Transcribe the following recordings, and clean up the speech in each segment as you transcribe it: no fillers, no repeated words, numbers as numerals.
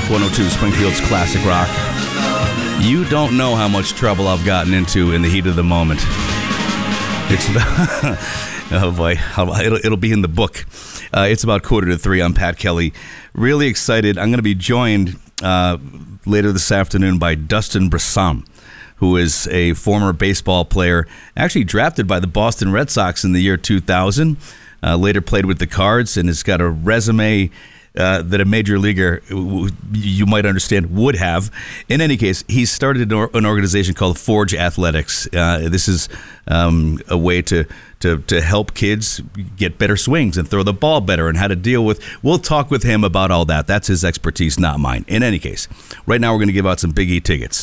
102, Springfield's classic rock. You don't know how much trouble I've gotten into in the heat of the moment. It's about, oh boy, it'll be in the book. It's about 2:45. I'm Pat Kelly. Really excited. I'm going to be joined later this afternoon by Dustin Brisson, who is a former baseball player, actually drafted by the Boston Red Sox in the year 2000, later played with the Cards, and has got a resume that a major leaguer, you might understand, would have. In any case, he started an organization called Forge Athletics. This is a way to help kids get better swings and throw the ball better and how to deal with. We'll talk with him about all that. That's his expertise, not mine. In any case, right now we're going to give out some Big E tickets.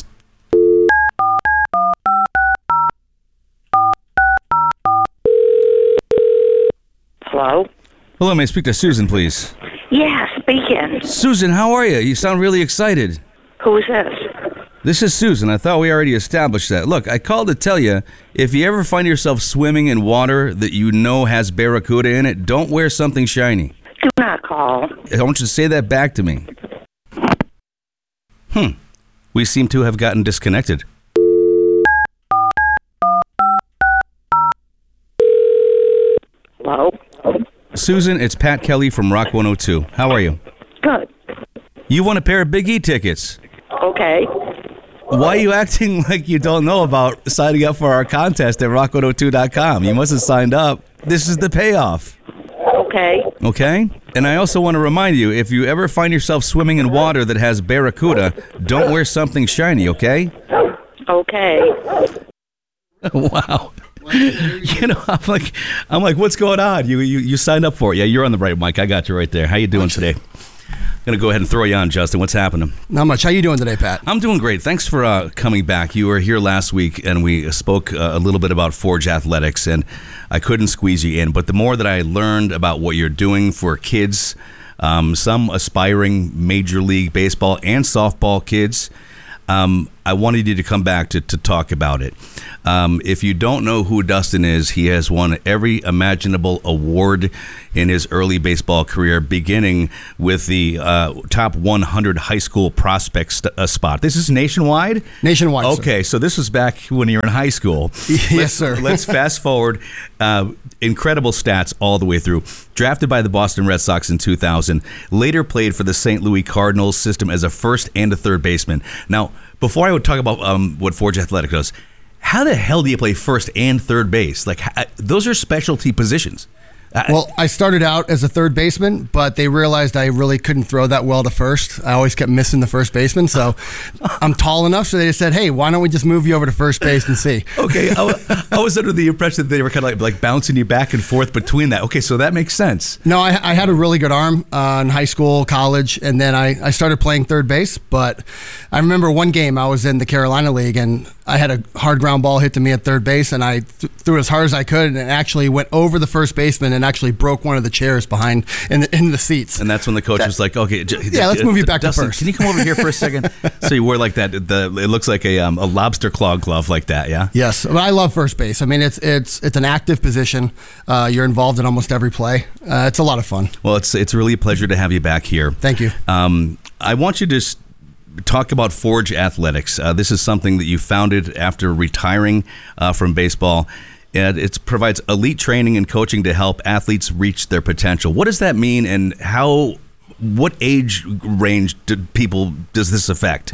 Hello? Hello, may I speak to Susan, please? Yeah, speaking. Susan, how are you? You sound really excited. Who is this? This is Susan. I thought we already established that. Look, I called to tell you, if you ever find yourself swimming in water that you know has barracuda in it, don't wear something shiny. Do not call. I want you to say that back to me. We seem to have gotten disconnected. Hello? Susan, it's Pat Kelly from Rock 102. How are you? Good. You won a pair of Big E tickets. Okay. Why are you acting like you don't know about signing up for our contest at rock102.com? You must have signed up. This is the payoff. Okay. Okay? And I also want to remind you, if you ever find yourself swimming in water that has barracuda, don't wear something shiny, okay? Okay. Wow. You know, I'm like, what's going on? You signed up for it. Yeah, you're on the right mic. I got you right there. How you doing today? I'm going to go ahead and throw you on, Justin. What's happening? Not much. How you doing today, Pat? I'm doing great. Thanks for coming back. You were here last week, and we spoke a little bit about Forge Athletics, and I couldn't squeeze you in. But the more that I learned about what you're doing for kids, some aspiring Major League Baseball and softball kids, I wanted you to come back to talk about it. If you don't know who Dustin is, he has won every imaginable award in his early baseball career, beginning with the top 100 high school prospects spot. This is nationwide? Nationwide, okay, sir. So this was back when you were in high school. Yes, sir. Let's fast forward. Incredible stats all the way through. Drafted by the Boston Red Sox in 2000, later played for the St. Louis Cardinals system as a first and a third baseman. Now, before I would talk about what Forge Athletic does, how the hell do you play first and third base? Like, those are specialty positions. Well, I started out as a third baseman, but they realized I really couldn't throw that well to first. I always kept missing the first baseman, so I'm tall enough, so they just said, hey, why don't we just move you over to first base and see? Okay, I was under the impression that they were kind of like bouncing you back and forth between that. Okay, so that makes sense. No, I had a really good arm in high school, college, and then I started playing third base, but I remember one game I was in the Carolina League, and I had a hard ground ball hit to me at third base, and I threw as hard as I could, and it actually went over the first baseman and actually broke one of the chairs behind in the seats. And that's when the coach was like, "Okay, let's move you back Dustin, to first. Can you come over here for a second?" So you wore like that. It looks like a lobster claw glove like that. Yeah. Yes, but I love first base. I mean, it's an active position. You're involved in almost every play. It's a lot of fun. Well, it's really a pleasure to have you back here. Thank you. I want you to talk about Forge Athletics. This is something that you founded after retiring from baseball, and it provides elite training and coaching to help athletes reach their potential. What does that mean, and what age range does this affect?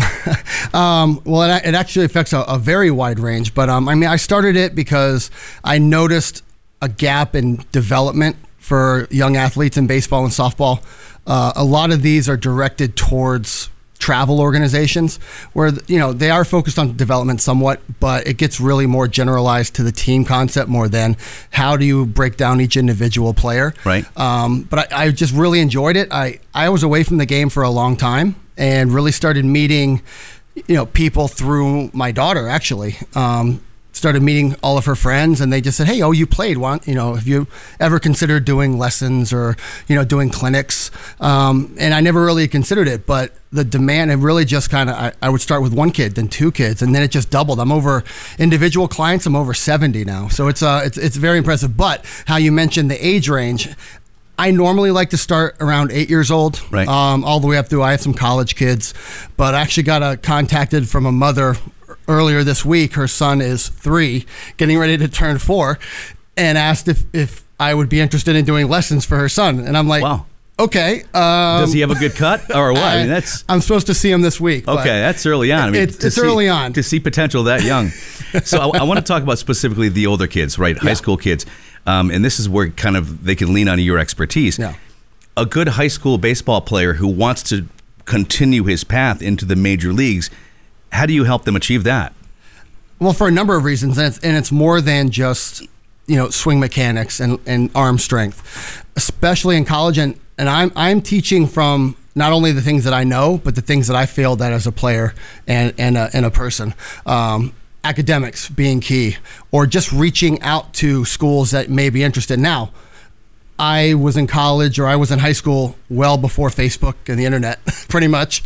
Well, it actually affects a very wide range, but I started it because I noticed a gap in development for young athletes in baseball and softball. A lot of these are directed towards travel organizations where, they are focused on development somewhat, but it gets really more generalized to the team concept more than how do you break down each individual player. Right. But I just really enjoyed it. I was away from the game for a long time and really started meeting, people through my daughter, actually. Started meeting all of her friends, and they just said, hey, you played one, have you ever considered doing lessons or, doing clinics? And I never really considered it, but the demand, it really just kind of, I would start with one kid, then two kids, and then it just doubled. I'm over individual clients, I'm over 70 now. So it's very impressive. But how you mentioned the age range, I normally like to start around 8 years old, Right. All the way up through. I have some college kids, but I actually got contacted from a mother earlier this week. Her son is 3, getting ready to turn 4, and asked if I would be interested in doing lessons for her son. And I'm like, Wow. Okay. Does he have a good cut or what? I mean, that's I'm supposed to see him this week. but okay. That's early on. I mean, it's early on to see potential that young. So I want to talk about specifically the older kids, right? High school kids, and this is where kind of they can lean on your expertise. Yeah. A good high school baseball player who wants to continue his path into the major leagues, how do you help them achieve that? Well, for a number of reasons, and it's more than just swing mechanics and arm strength, especially in college. And I'm teaching from not only the things that I know, but the things that I failed at as a player and a person. Academics being key, or just reaching out to schools that may be interested. Now, I was in college or I was in high school well before Facebook and the internet, pretty much.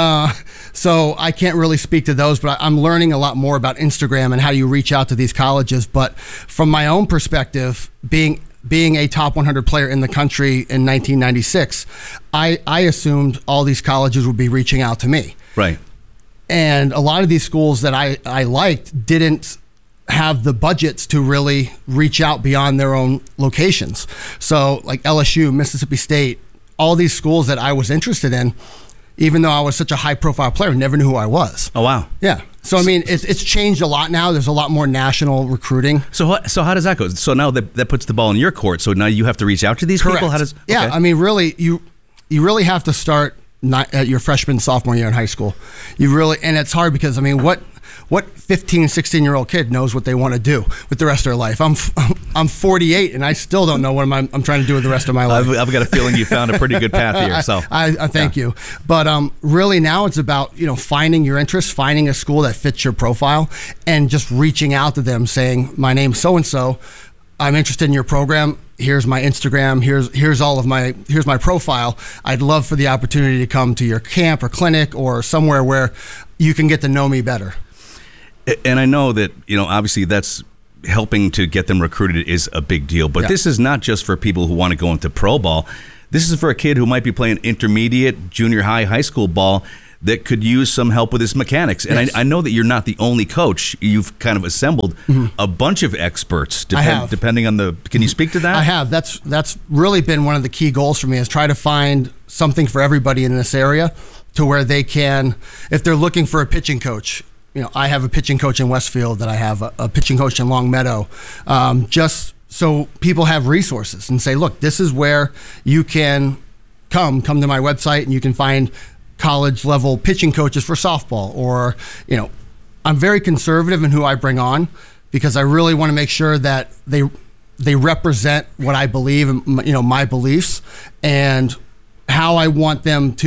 So I can't really speak to those, but I'm learning a lot more about Instagram and how you reach out to these colleges. But from my own perspective, being a top 100 player in the country in 1996, I assumed all these colleges would be reaching out to me. Right. And a lot of these schools that I liked didn't have the budgets to really reach out beyond their own locations. So like LSU, Mississippi State, all these schools that I was interested in, even though I was such a high profile player, never knew who I was. Oh, wow. Yeah. So, I mean, it's changed a lot now. There's a lot more national recruiting. So how does that go? So now that puts the ball in your court. So now you have to reach out to these Correct. people? How does? Yeah. Okay. I mean, really, you really have to start at your freshman, sophomore year in high school. And it's hard because, I mean, what 15, 16-year-old kid knows what they want to do with the rest of their life? I'm 48 and I still don't know what I'm trying to do with the rest of my life. I've got a feeling you found a pretty good path here. So I thank you. But really now it's about, finding your interest, finding a school that fits your profile, and just reaching out to them saying, my name's so-and-so. I'm interested in your program. Here's my Instagram. Here's my profile. I'd love for the opportunity to come to your camp or clinic or somewhere where you can get to know me better. And I know that, obviously that's helping to get them recruited is a big deal. But This is not just for people who want to go into pro ball. This is for a kid who might be playing intermediate, junior high, high school ball that could use some help with his mechanics. And Yes. I know that you're not the only coach. You've kind of assembled a bunch of experts. Depending on can you speak to that? I have. That's really been one of the key goals for me, is try to find something for everybody in this area to where they can, if they're looking for a pitching coach, I have a pitching coach in Westfield, that I have a pitching coach in Long Meadow, just so people have resources and say, look, this is where you can come to my website and you can find college level pitching coaches for softball. Or, I'm very conservative in who I bring on because I really want to make sure that they represent what I believe and, my beliefs and how I want them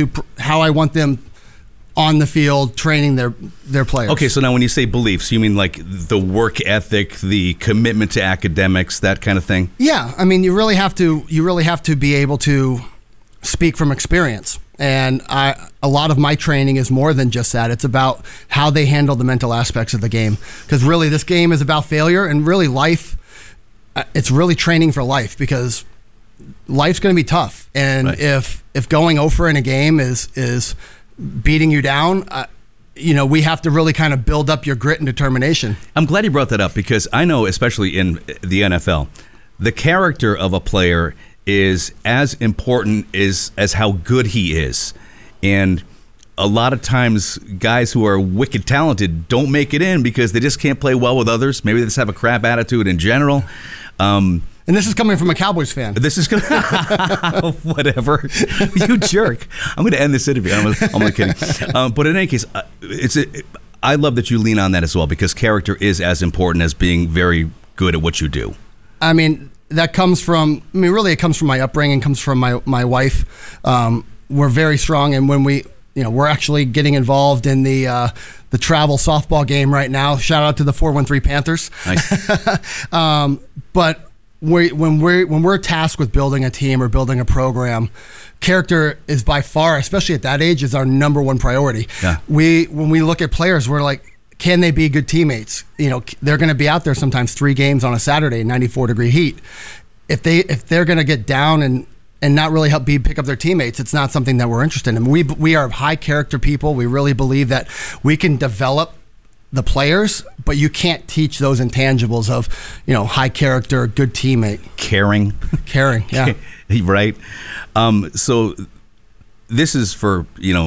on the field training their players. Okay, so now when you say beliefs, you mean like the work ethic, the commitment to academics, that kind of thing? Yeah, I mean, you really have to be able to speak from experience. And a lot of my training is more than just that. It's about how they handle the mental aspects of the game. Because really, this game is about failure, and really life, it's really training for life, because life's going to be tough. And Right. if going over in a game is beating you down, we have to really kind of build up your grit and determination. I'm glad you brought that up, because I know, especially in the NFL, the character of a player is as important as how good he is. And a lot of times guys who are wicked talented don't make it in because they just can't play well with others. Maybe they just have a crap attitude in general. And this is coming from a Cowboys fan. This is going to... Whatever. You jerk. I'm going to end this interview. I'm only kidding. But in any case, I love that you lean on that as well, because character is as important as being very good at what you do. I mean, it comes from my upbringing, comes from my wife. We're very strong, and when we're actually getting involved in the travel softball game right now. Shout out to the 413 Panthers. Nice. But when we're tasked with building a team or building a program, character is by far, especially at that age, is our number one priority. Yeah. When we look at players, we're like, can they be good teammates? They're going to be out there sometimes 3 games on a Saturday in 94-degree heat. If they're going to get down and and not really help pick up their teammates, it's not something that we're interested in. We are high character people. We really believe that we can develop the players, but you can't teach those intangibles of, high character, good teammate. Caring, yeah. Right. So this is for,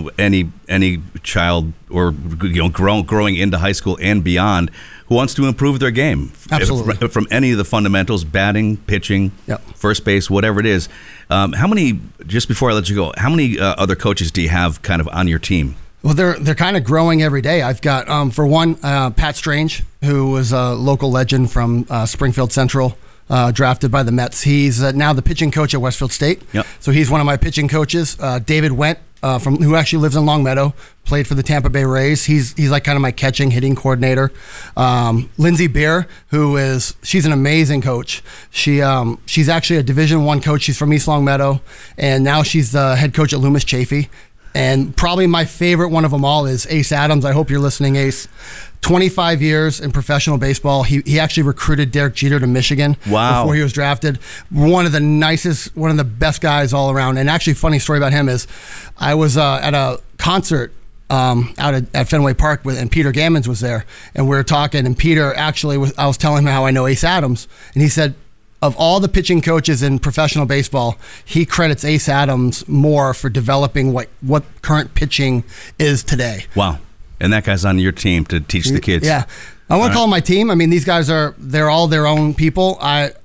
any child or, growing into high school and beyond who wants to improve their game. Absolutely. From any of the fundamentals, batting, pitching, first base, whatever it is. How many, just before I let you go, how many other coaches do you have kind of on your team? Well, they're kind of growing every day. I've got, for one, Pat Strange, who was a local legend from Springfield Central, drafted by the Mets. He's now the pitching coach at Westfield State. Yep. So he's one of my pitching coaches. David Wendt, who actually lives in Longmeadow, played for the Tampa Bay Rays. He's like kind of my catching, hitting coordinator. Lindsay Beer, she's an amazing coach. She's actually a Division I coach. She's from East Longmeadow, and now she's the head coach at Loomis Chaffee. And probably my favorite one of them all is Ace Adams. I hope you're listening, Ace. 25 years in professional baseball. He actually recruited Derek Jeter to Michigan before he was drafted. One of the nicest, one of the best guys all around. And actually, funny story about him is I was at a concert out at Fenway Park and Peter Gammons was there. And we were talking, and Peter actually I was telling him how I know Ace Adams. And he said, of all the pitching coaches in professional baseball, he credits Ace Adams more for developing what current pitching is today. Wow. And that guy's on your team to teach the kids. Yeah. I want to call them my team. I mean, these guys they're all their own people.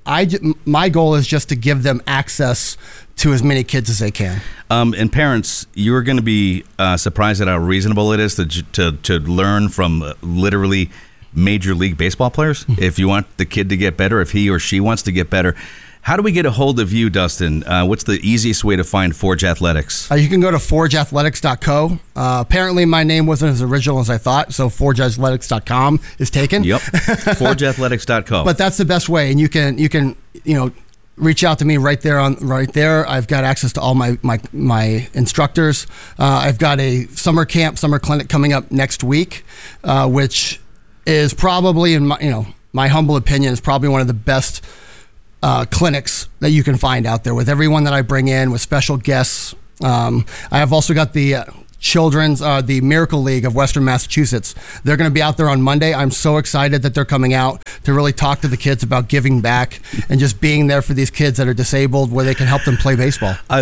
My goal is just to give them access to as many kids as they can. And parents, you're going to be surprised at how reasonable it is to learn from literally Major League Baseball players. If you want the kid to get better, if he or she wants to get better. How do we get a hold of you, Dustin? What's the easiest way to find Forge Athletics? You can go to forgeathletics.co. Apparently, my name wasn't as original as I thought, so forgeathletics.com is taken. Yep, forgeathletics.co. But that's the best way, and you can reach out to me right there. I've got access to all my instructors. I've got a summer clinic coming up next week, which is probably, in my humble opinion, is probably one of the best clinics that you can find out there, with everyone that I bring in, with special guests. I have also got the the Miracle League of Western Massachusetts. They're going to be out there on Monday. I'm so excited that they're coming out to really talk to the kids about giving back and just being there for these kids that are disabled, where they can help them play baseball. I've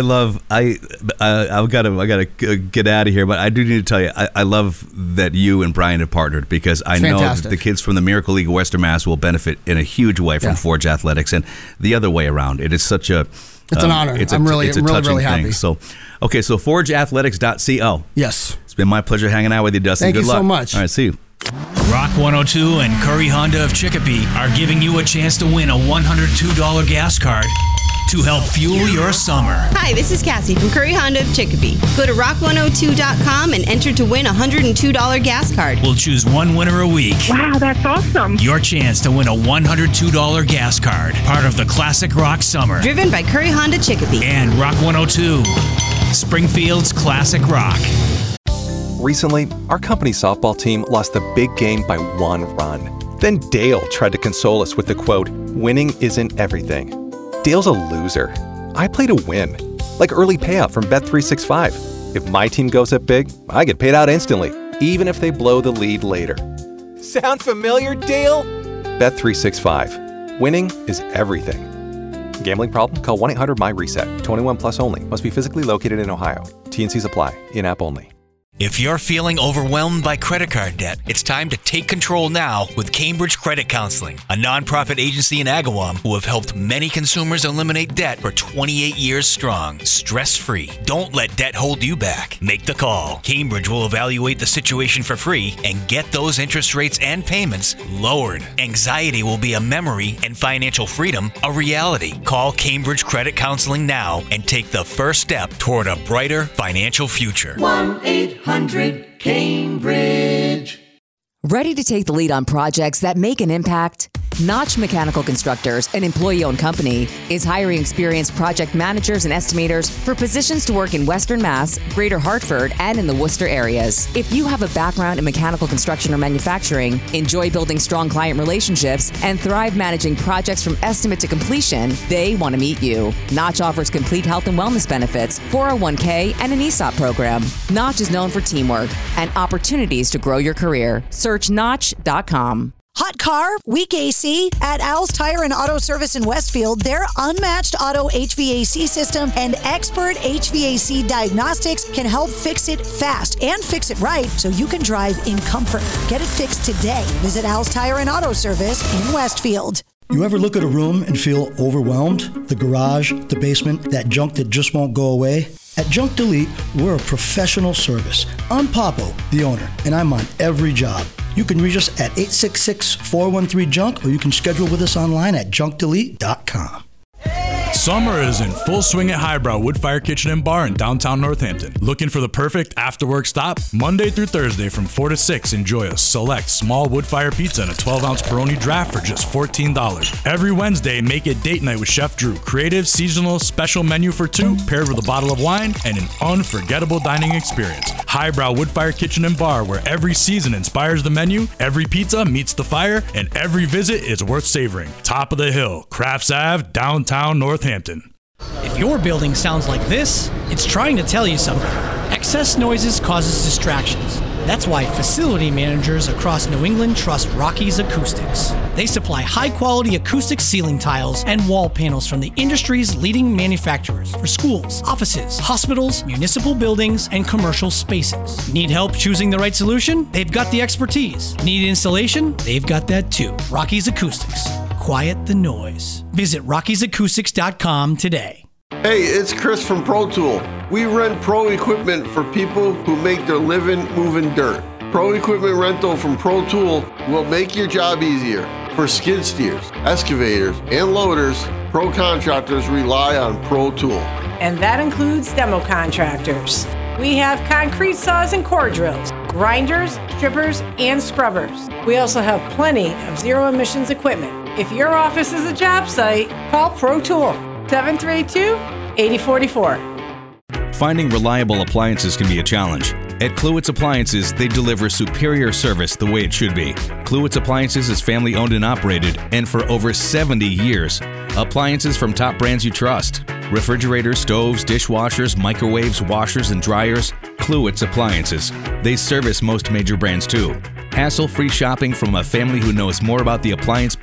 got to get out of here, but I do need to tell you, I love that you and Brian have partnered, because I know that the kids from the Miracle League of Western Mass will benefit in a huge way from Forge Athletics, and the other way around. It is such a It's an honor. I'm really happy. So forgeathletics.co. Yes. It's been my pleasure hanging out with you, Dustin. Good luck. Thank you so much. All right, see you. Rock 102 and Curry Honda of Chicopee are giving you a chance to win a $102 gas card to help fuel your summer. Hi, this is Cassie from Curry Honda of Chicopee. Go to rock102.com and enter to win a $102 gas card. We'll choose one winner a week. Wow, that's awesome. Your chance to win a $102 gas card, part of the Classic Rock Summer. Driven by Curry Honda Chicopee. And Rock 102, Springfield's Classic Rock. Recently, our company softball team lost the big game by 1 run. Then Dale tried to console us with the quote, "Winning isn't everything." Dale's a loser. I play to win, like early payout from Bet365. If my team goes up big, I get paid out instantly, even if they blow the lead later. Sound familiar, Dale? Bet365. Winning is everything. Gambling problem? Call 1-800-MY-RESET. 21 plus only. Must be physically located in Ohio. T&Cs apply. In-app only. If you're feeling overwhelmed by credit card debt, it's time to take control now with Cambridge Credit Counseling, a nonprofit agency in Agawam who have helped many consumers eliminate debt for 28 years strong, stress-free. Don't let debt hold you back. Make the call. Cambridge will evaluate the situation for free and get those interest rates and payments lowered. Anxiety will be a memory and financial freedom a reality. Call Cambridge Credit Counseling now and take the first step toward a brighter financial future. 1-800-CAMBRIDGE. Ready to take the lead on projects that make an impact? Notch Mechanical Constructors, an employee-owned company, is hiring experienced project managers and estimators for positions to work in Western Mass, Greater Hartford, and in the Worcester areas. If you have a background in mechanical construction or manufacturing, enjoy building strong client relationships, and thrive managing projects from estimate to completion, they want to meet you. Notch offers complete health and wellness benefits, 401k, and an ESOP program. Notch is known for teamwork and opportunities to grow your career. Search Notch.com. Hot car, weak AC. At Al's Tire and Auto Service in Westfield, their unmatched auto HVAC system and expert HVAC diagnostics can help fix it fast and fix it right so you can drive in comfort. Get it fixed today. Visit Al's Tire and Auto Service in Westfield. You ever look at a room and feel overwhelmed? The garage, the basement, that junk that just won't go away? At Junk Delete, we're a professional service. I'm Papo, the owner, and I'm on every job. You can reach us at 866-413-JUNK, or you can schedule with us online at junkdelete.com. Summer is in full swing at Highbrow Woodfire Kitchen and Bar in downtown Northampton. Looking for the perfect after-work stop? Monday through Thursday from 4 to 6, enjoy a select small woodfire pizza and a 12-ounce Peroni draft for just $14. Every Wednesday, make it date night with Chef Drew. Creative, seasonal, special menu for two, paired with a bottle of wine and an unforgettable dining experience. Highbrow Woodfire Kitchen and Bar, where every season inspires the menu, every pizza meets the fire, and every visit is worth savoring. Top of the hill, Crafts Ave, downtown Northampton. If your building sounds like this, it's trying to tell you something. Excess noises causes distractions. That's why facility managers across New England trust Rocky's Acoustics. They supply high-quality acoustic ceiling tiles and wall panels from the industry's leading manufacturers for schools, offices, hospitals, municipal buildings, and commercial spaces. Need help choosing the right solution? They've got the expertise. Need installation? They've got that too. Rocky's Acoustics. Quiet the noise. Visit Rocky'sAcoustics.com today. Hey, it's Chris from Pro Tool. We rent pro equipment for people who make their living moving dirt. Pro equipment rental from Pro Tool will make your job easier. For skid steers, excavators, and loaders, pro contractors rely on Pro Tool. And that includes demo contractors. We have concrete saws and core drills, grinders, strippers, and scrubbers. We also have plenty of zero emissions equipment. If your office is a job site, call Pro Tool, 732-8044. Finding reliable appliances can be a challenge. At Kluwitz Appliances, they deliver superior service the way it should be. Kluwitz Appliances is family owned and operated, and for over 70 years. Appliances from top brands you trust. Refrigerators, stoves, dishwashers, microwaves, washers, and dryers. Kluwitz Appliances. They service most major brands too. Hassle-free shopping from a family who knows more about the appliance